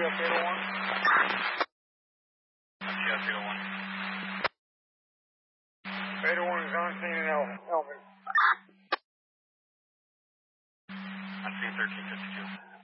GF 801. GF 801. 801 is on scene in Elvin. On scene 1352.